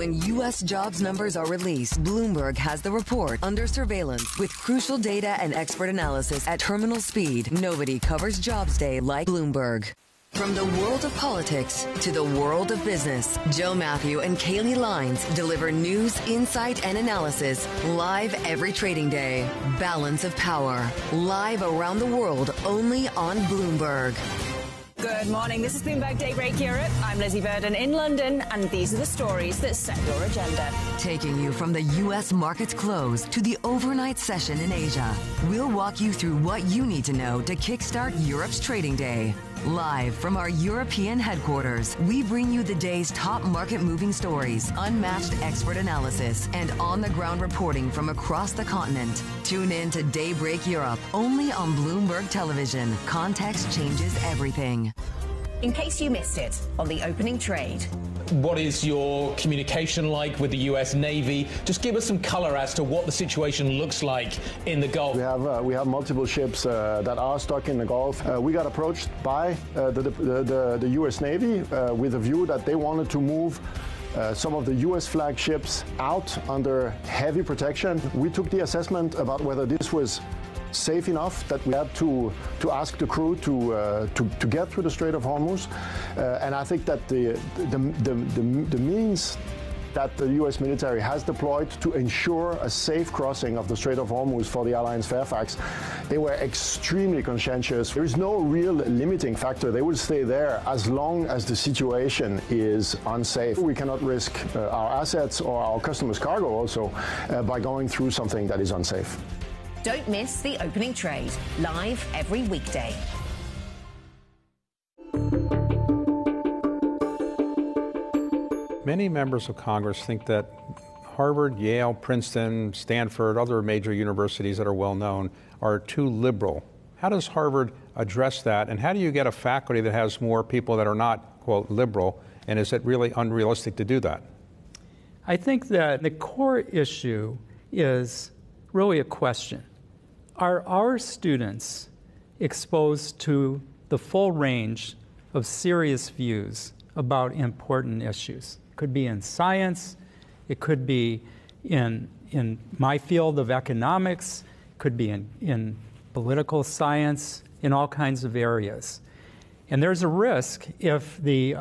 When U.S. jobs numbers are released, Bloomberg has the report under surveillance with crucial data and expert analysis at terminal speed. Nobody covers Jobs Day like Bloomberg. From the world of politics to the world of business, Joe Matthew and Kaylee Lines deliver news, insight, and analysis live every trading day. Balance of Power, live around the world, only on Bloomberg. Good morning. This is Bloomberg Daybreak Europe. I'm Lizzie Burden in London, and these are the stories that set your agenda. Taking you from the U.S. markets close to the overnight session in Asia, we'll walk you through what you need to know to kickstart Europe's trading day. Live from our European headquarters, we bring you the day's top market-moving stories, unmatched expert analysis, and on-the-ground reporting from across the continent. Tune in to Daybreak Europe, only on Bloomberg Television. Context changes everything. In case you missed it on the opening trade. What is your communication like with the U.S. Navy? Just give us some color as to what the situation looks like in the Gulf. We have multiple ships that are stuck in the Gulf. We got approached by the U.S. Navy with a view that they wanted to move some of the U.S. flag ships out under heavy protection. We took the assessment about whether this was safe enough that we had to ask the crew to get through the Strait of Hormuz, and I think that the means that the U.S. military has deployed to ensure a safe crossing of the Strait of Hormuz for the Alliance Fairfax, they were extremely conscientious. There is no real limiting factor. They will stay there as long as the situation is unsafe. We cannot risk our assets or our customers' cargo also by going through something that is unsafe. Don't miss the opening trade, live every weekday. Many members of Congress think that Harvard, Yale, Princeton, Stanford, other major universities that are well known are too liberal. How does Harvard address that, and how do you get a faculty that has more people that are not, quote, liberal, and is it really unrealistic to do that? I think that the core issue is really a question. Are our students exposed to the full range of serious views about important issues? It could be in science, it could be in my field of economics, it could be in political science, in all kinds of areas. And there's a risk if the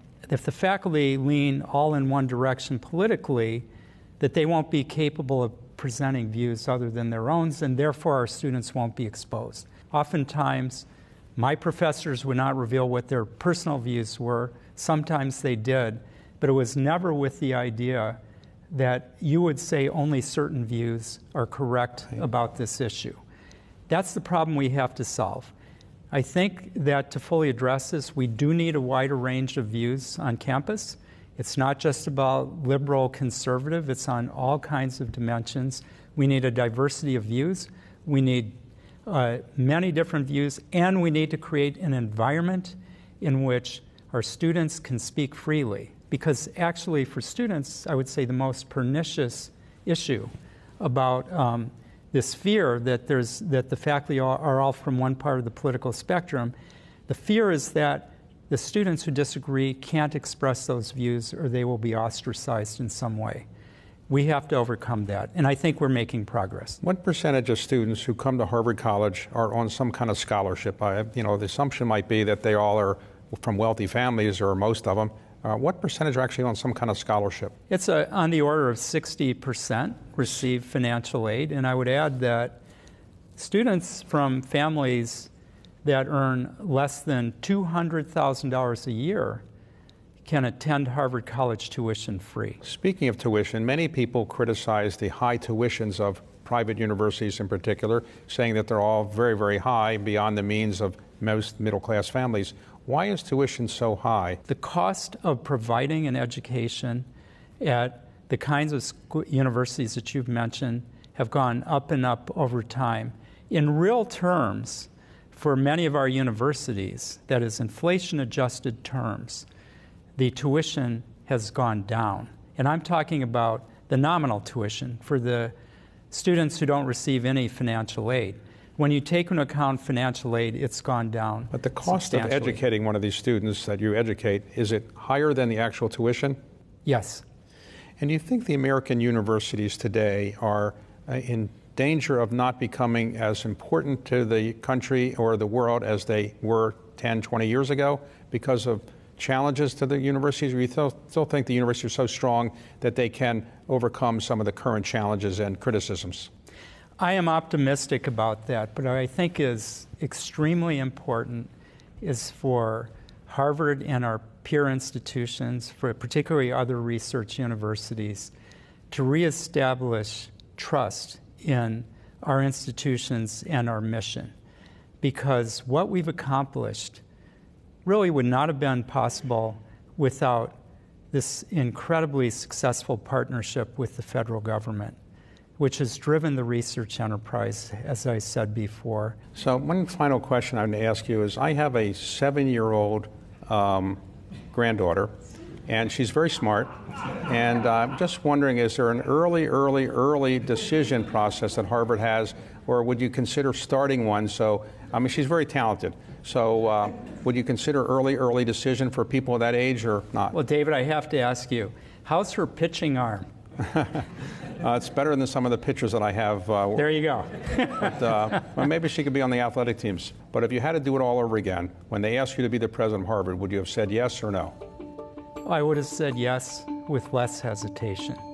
faculty lean all in one direction politically, that they won't be capable of presenting views other than their own, and therefore our students won't be exposed. Oftentimes, my professors would not reveal what their personal views were. Sometimes they did, but it was never with the idea that you would say only certain views are correct about this issue. That's the problem we have to solve. I think that to fully address this, we do need a wider range of views on campus. It's not just about liberal, conservative. It's on all kinds of dimensions. We need a diversity of views. We need many different views, and we need to create an environment in which our students can speak freely. Because actually, for students, I would say the most pernicious issue about this fear that the faculty are all from one part of the political spectrum, the fear is that the students who disagree can't express those views or they will be ostracized in some way. We have to overcome that, and I think we're making progress. What percentage of students who come to Harvard College are on some kind of scholarship? The assumption might be that they all are from wealthy families, or most of them. What percentage are actually on some kind of scholarship? It's on the order of 60% receive financial aid, and I would add that students from families that earn less than $200,000 a year can attend Harvard College tuition free. Speaking of tuition, many people criticize the high tuitions of private universities in particular, saying that they're all very, very high, beyond the means of most middle-class families. Why is tuition so high? The cost of providing an education at the kinds of universities that you've mentioned have gone up and up over time. In real terms, for many of our universities, that is inflation-adjusted terms, the tuition has gone down. And I'm talking about the nominal tuition for the students who don't receive any financial aid. When you take into account financial aid, it's gone down. But the cost of educating one of these students that you educate, is it higher than the actual tuition? Yes. And do you think the American universities today are in danger of not becoming as important to the country or the world as they were 10, 20 years ago because of challenges to the universities? Or you still think the universities are so strong that they can overcome some of the current challenges and criticisms? I am optimistic about that, but what I think is extremely important is for Harvard and our peer institutions, for particularly other research universities, to reestablish trust in our institutions and our mission. Because what we've accomplished really would not have been possible without this incredibly successful partnership with the federal government, which has driven the research enterprise, as I said before. So one final question I'm going to ask you is, I have a 7-year-old granddaughter, and she's very smart, and I'm just wondering, is there an early decision process that Harvard has, or would you consider starting one? So, I mean, she's very talented, so would you consider early decision for people of that age or not? Well, David, I have to ask you, how's her pitching arm? It's better than some of the pitchers that I have. There you go. But, well, maybe she could be on the athletic teams. But if you had to do it all over again, when they asked you to be the president of Harvard, would you have said yes or no? I would have said yes with less hesitation.